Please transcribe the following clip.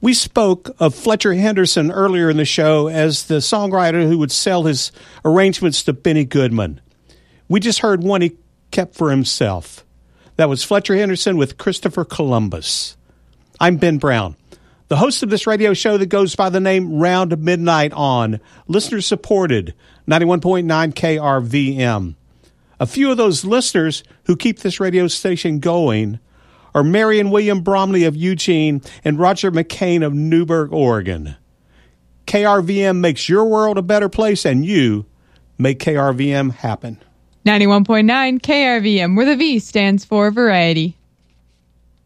We spoke of Fletcher Henderson earlier in the show as the songwriter who would sell his arrangements to Benny Goodman. We just heard one he kept for himself. That was Fletcher Henderson with Christopher Columbus. I'm Ben Brown, the host of this radio show that goes by the name Round Midnight on listener-supported 91.9 KRVM. A few of those listeners who keep this radio station going are Mary and William Bromley of Eugene and Roger McCain of Newberg, Oregon. KRVM makes your world a better place, and you make KRVM happen. 91.9 KRVM, where the V stands for variety.